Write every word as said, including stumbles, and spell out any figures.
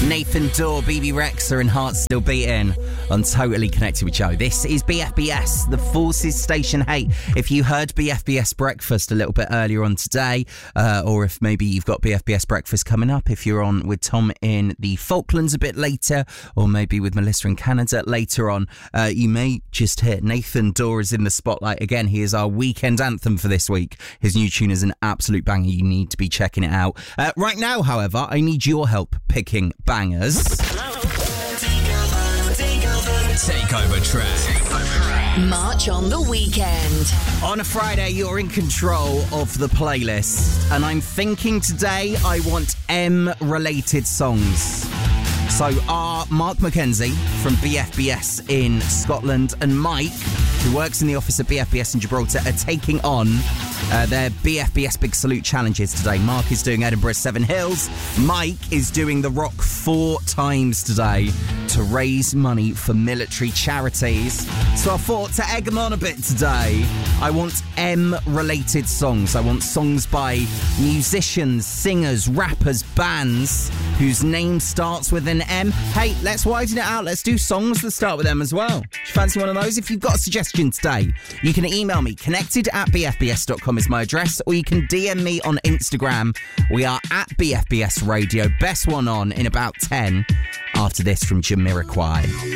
Nathan Dorr, B B Rexa and Heart Still Beating on Totally Connected with Joe. This is B F B S, the Forces Station. Hey, if you heard B F B S Breakfast a little bit earlier on today, uh, or if maybe you've got B F B S Breakfast coming up, if you're on with Tom in the Falklands a bit later, or maybe with Melissa in Canada later on, uh, you may just hear Nathan Dorr is in the spotlight again. He is our weekend anthem for this week. His new tune is an absolute banger. You need to be checking it out. Uh, right now, however, I need your help picking bangers. Takeover track. March on the weekend. On a Friday, you're in control of the playlist, and I'm thinking today I want M-related songs. So are Mark McKenzie from B F B S in Scotland and Mike, who works in the office of B F B S in Gibraltar, are taking on uh, their B F B S Big Salute challenges today. Mark is doing Edinburgh Seven Hills. Mike is doing the Rock four times today to raise money for military charities. So I thought to egg them on a bit today, I want M-related songs. I want songs by musicians, singers, rappers, bands whose name starts with an M. Hey, let's widen it out. Let's do songs that start with M as well. Do you fancy one of those? If you've got a suggestion today, you can email me. Connected at b f b s dot com is my address, or you can D M me on Instagram. We are at B F B S Radio. Best one on in about ten after this from Jamiroquai.